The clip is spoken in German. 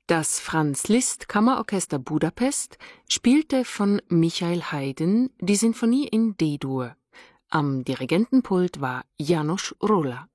Das Franz-Liszt-Kammerorchester Budapest spielte von Michael Haydn die Sinfonie in D-Dur. Am Dirigentenpult war János Róla.